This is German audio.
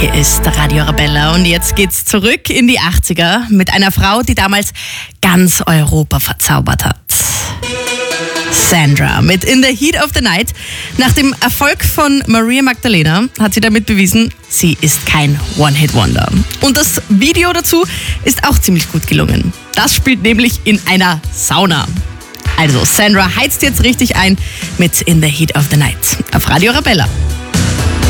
Hier ist Radio Arabella und jetzt geht's zurück in die 80er mit einer Frau, die damals ganz Europa verzaubert hat. Sandra mit In the Heat of the Night. Nach dem Erfolg von Maria Magdalena hat sie damit bewiesen, sie ist kein One-Hit-Wonder. Und das Video dazu ist auch ziemlich gut gelungen. Das spielt nämlich in einer Sauna. Also Sandra heizt jetzt richtig ein mit In the Heat of the Night auf Radio Arabella.